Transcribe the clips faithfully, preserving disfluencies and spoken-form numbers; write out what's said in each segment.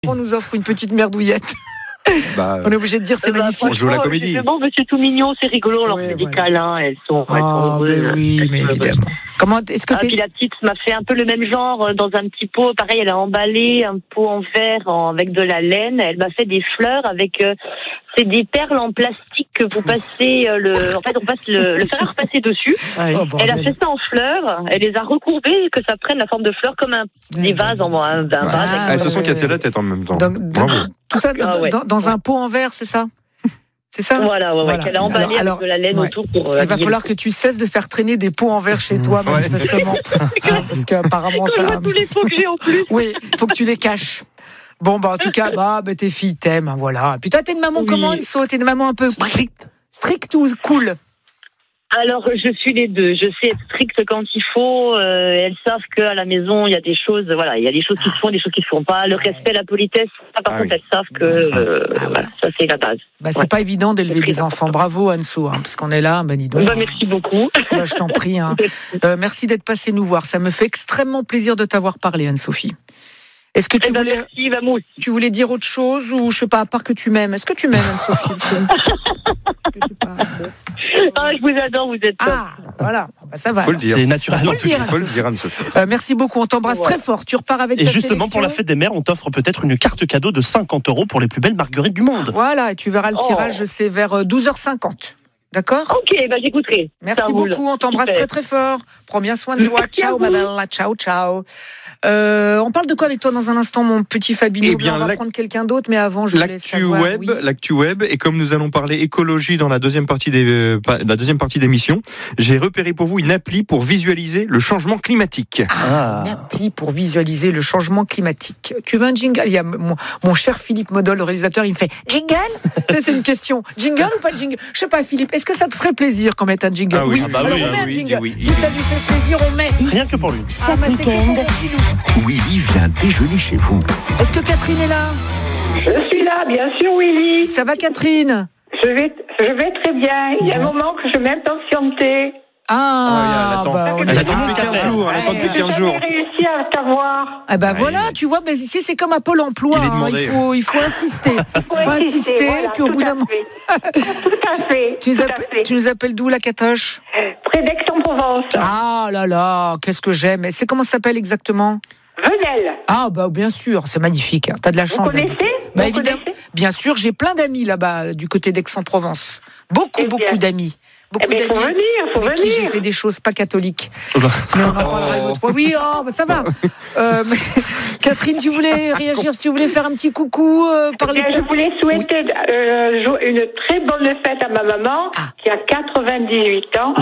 On nous offre une petite merdouillette. Bah, on est obligé de dire c'est bah, magnifique. on joue à la comédie. Bon, mais c'est tout mignon, c'est rigolo. Alors, Oui, c'est des ouais. câlins, elles sont. elles sont Oh, heureuses. mais oui, mais évidemment. Comment est-ce que Ah, t'es puis la petite m'a fait un peu le même genre euh, dans un petit pot. Pareil, elle a emballé un pot en verre en- avec de la laine. Elle m'a fait des fleurs avec. Euh, c'est des perles en plastique que vous passez. Euh, le, en fait, on passe le, le fer à repasser dessus. Oh, bordel. Elle a fait ça en fleurs. Elle les a recourbées que ça prenne la forme de fleurs comme un des vases en un, un vase. Ah, elles se sont ouais, cassées ouais. la tête en même temps. Donc, Bravo. tout ça Ah, ouais. dans, dans un pot en verre, c'est ça? C'est ça? Voilà, ouais, ouais, Voilà. qu'elle a emballé Alors- alors, avec de la laine ouais. autour pour. euh, Il va habiller falloir que tu cesses de faire traîner des pots en verre chez toi, Ouais. manifestement. Hein, parce qu'apparemment, le- ça. Comme tous les pots que j'ai en plus. Oui, faut que tu les caches. Bon, bah, en tout cas, bah, bah tes filles t'aiment, hein, voilà. Puis toi, t'es une maman Oui. comment, Anso? T'es une maman un peu stricte? Stricte ou cool? Alors, je suis les deux. Je sais être stricte quand il faut. Euh, elles savent qu'à la maison, il y a des choses, voilà, il y a des choses qui se font, des choses qui se font pas. Le respect, la politesse, ça, par Ah contre, oui. elles savent que, euh, Ah, voilà, ça, c'est la base. Bah, c'est Ouais. pas évident d'élever C'est très des enfants. Bravo, Anso, hein, parce qu'on est là, ben dis donc. Bah, merci beaucoup. Bah, je t'en prie. Hein. Euh, merci d'être passé nous voir. Ça me fait extrêmement plaisir de t'avoir parlé, Anne-Sophie. Est-ce que tu Eh ben, voulais, merci, bah, moi aussi. tu voulais dire autre chose ou je sais pas, à part que tu m'aimes? Est-ce que tu m'aimes, Anne-Sophie? Est-ce que tu parles Ah, je vous adore, vous êtes top. Ah, voilà. Bah, ça va. Faut le alors. dire. C'est naturel Faut en le tout dire, cas. Faut le dire, Anne-Sophie. Euh, merci beaucoup. On t'embrasse Ouais. très fort. Tu repars avec Et ta justement, pour la sélection. fête des mères, on t'offre peut-être une carte cadeau de cinquante euros pour les plus belles marguerites du monde. Voilà, et tu verras le Oh. tirage, c'est vers douze heures cinquante. D'accord? Ok, bah, j'écouterai. Ça Merci roule. beaucoup, on t'embrasse Super. très très fort. Prends bien soin de toi. Merci à Ciao vous. ma belle, ciao ciao. Euh, on parle de quoi avec toi dans un instant, mon petit Fabino? Eh bien, on va l'ac- prendre quelqu'un d'autre, mais avant je voulais L'actu savoir. web, oui. l'actu web, et comme nous allons parler écologie dans la deuxième partie des, euh, pa- la deuxième partie d'émission, j'ai repéré pour vous une appli pour visualiser le changement climatique. Ah, une appli pour visualiser le changement climatique. Tu veux un jingle? Il y a mon, mon cher Philippe Modol, le réalisateur, il me fait jingle. Tu sais, c'est une question. Jingle ou pas de jingle? Je sais pas, Philippe. Est-ce que ça te ferait plaisir qu'on mette un jingle? Ah oui. Ah bah Alors oui, on met ah un oui, jingle. oui, si oui. ça lui fait plaisir, on met. Rien que pour lui. Ah, Chaque bah, c'est week-end, bon, Philou. Willy vient déjeuner chez vous. Est-ce que Catherine est là? Je suis là, bien sûr, Willy. Ça va, Catherine? Je vais, je vais très bien. Il y a un moment que je m'impatientais. Ah, elle attend. bah, on Elle est attend là. depuis quinze jours. Elle attend depuis Je quinze n'ai jours. jamais réussi à t'avoir. Ah bah Ouais, voilà, il- tu vois, mais ici c'est comme à Pôle Emploi, Il est hein, demandé. il faut, il faut insister, il faut insister, voilà, puis au tout bout à d'un moment, fait. Tout à fait. tu nous, tout à appelles, fait. tu nous appelles d'où la Catoche? Près d'Aix-en-Provence. Ah là là, qu'est-ce que j'aime, c'est comment ça s'appelle exactement? Venelle. Ah bah bien sûr, c'est magnifique, hein. T'as de la Vous chance. connaissez Bah Vous évidemment, connaissez bien sûr, j'ai plein d'amis là-bas du côté d'Aix-en-Provence, beaucoup Eh bien. beaucoup d'amis. Beaucoup Eh bien, faut d'amis venir, faut avec qui j'ai venir. fait des choses pas catholiques. Mais on en parlera une autre fois. Oui, oh, bah ça va. Euh, mais- Catherine, tu voulais réagir, tu voulais faire un petit coucou, euh, parler Eh bien, de... je voulais souhaiter euh, jo- une très bonne fête à ma maman Ah. qui a quatre-vingt-dix-huit ans.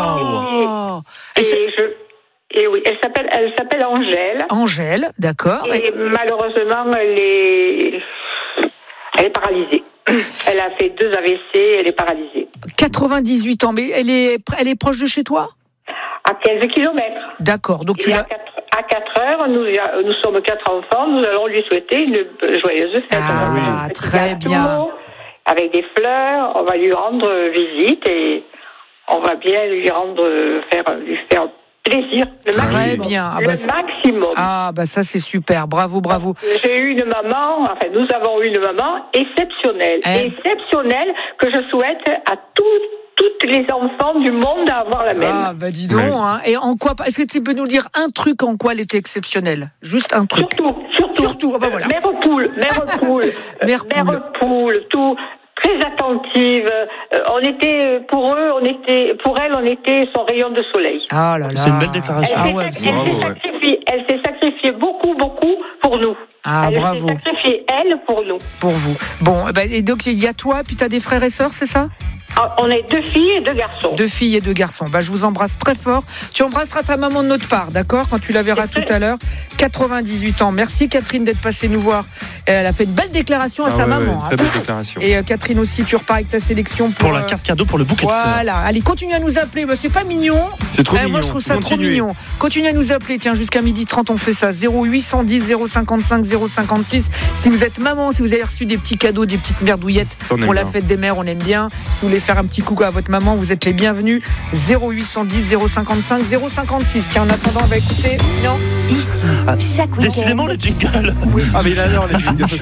Oh. Et, Et c'est- je, et oui, elle s'appelle, elle s'appelle Angèle. Angèle, d'accord. Et malheureusement, elle est, elle est paralysée. Elle a fait deux A V C, elle est paralysée. quatre-vingt-dix-huit ans, mais elle est, elle est proche de chez toi? À quinze kilomètres. D'accord, donc tu Et à l'as... quatre heures, nous, nous sommes quatre enfants, nous allons lui souhaiter une joyeuse fête. Ah On va oui, faire un petit très gâteau bien. Avec des fleurs, on va lui rendre visite et on va bien lui rendre, faire, lui faire plaisir. Le Très maximum. bien. Ah le bah, c'est- maximum. Ah, bah ça c'est super, bravo, bravo. J'ai eu une maman, enfin nous avons eu une maman exceptionnelle, Eh. exceptionnelle que je souhaite à tous, toutes les enfants du monde à avoir la même. Ah, bah dis donc, Ouais. hein. Et en quoi... Est-ce que tu peux nous dire un truc en quoi elle était exceptionnelle? Juste un truc. Surtout, surtout. Surtout, ah bah voilà. Mère poule, mère poule, euh, Mère poule. mère poule, tout. Très attentive. Euh, on était, pour eux, on était, pour elle, on était son rayon de soleil. Ah là là. C'est une belle Elle déclaration. Ah s'est ouais, sac- elle s'est bravo, ouais. sacrifiée, elle s'est sacrifiée beaucoup, beaucoup pour nous. Ah, elle bravo. s'est sacrifiée, elle, pour nous. Pour vous. Bon, eh ben, et donc il y a toi, puis tu as des frères et sœurs, c'est ça? Ah, on est deux filles et deux garçons. Deux filles et deux garçons. Bah, je vous embrasse très fort. Tu embrasseras ta maman de notre part, d'accord? Quand tu la verras tout à l'heure. quatre-vingt-dix-huit ans. Merci Catherine d'être passée nous voir. Elle a fait une belle déclaration à Ah sa ouais, maman. ouais, hein. très belle déclaration. Et euh, Catherine aussi, tu repars avec ta sélection pour, Pour la euh, carte cadeau pour le bouquet de fleurs. Voilà. Allez, continue à nous appeler. Bah, c'est pas mignon. C'est trop Eh, mignon. moi, je trouve ça trop Continuez. mignon. Continuez à nous appeler. Tiens, jusqu'à midi trente, on fait ça. zéro huit cent dix, zéro cinquante-cinq, zéro cinquante-six. Si vous êtes maman, si vous avez reçu des petits cadeaux, des petites merdouillettes Ça, on aime pour la bien. fête des mères, on aime bien. Si vous voulez faire un petit coucou à votre maman, vous êtes les bienvenus. zéro huit cent dix, zéro cinquante-cinq, zéro cinquante-six. Tiens, en attendant, on va écouter. Non. Ici, chaque week-end. Décidément, le jingle. Ah, mais il adore les jingles.